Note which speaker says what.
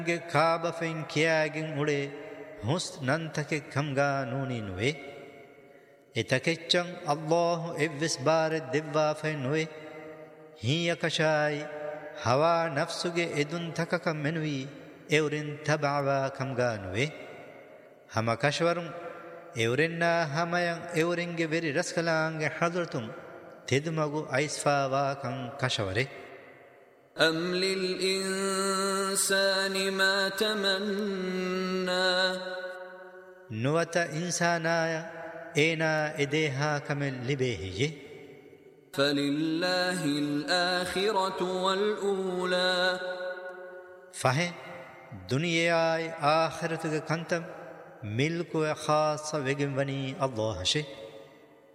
Speaker 1: ಕಾಬ ಫೆನ್ ಕಿಯಾಗಿನ್ ಉಡೆ ಹುಸ್ ನಂತಕೆ ಕಮ್ಗಾ ನೂನಿನುವೆ ಎತಕೆಚ್ಚಂ ಅಲ್ಲಾಹು ಎವ್ವಿಸ್ ಬಾರೆ ದೆವ್ವಾ ಫೆನ್ನುವೆ ಹಿಯ ಕಶಾಯಿ ಹವಾ ನಫ್ಸುಗೆ ಎದುನ್ ತಕಕ ಮೆನುವಿ ಎವರಿನ್ ತಬಾವಾ ಕಮ್ಗಾನುವೆ ಹಮ ಕಶವರುಂ ಎವರೆನ್ನ ಹಮಯಂ ಎವರಿಂಗೆ ವೆರಿ ರಸ್ಕಲಾಂಗೆ ಹದುರ್ತುಂ ತೆದುಮಗು ಐಸ್ಫಾವಾ ಕಂ ಕಶವರೆ
Speaker 2: أم للإنسان ما تمنى
Speaker 1: نوت إنسانايا إينا إديها كمل لبيهي
Speaker 2: فلله الآخرة والأولى
Speaker 1: فهي دنياي آخرتك كنتم ملك خاص وجنبني الله شيء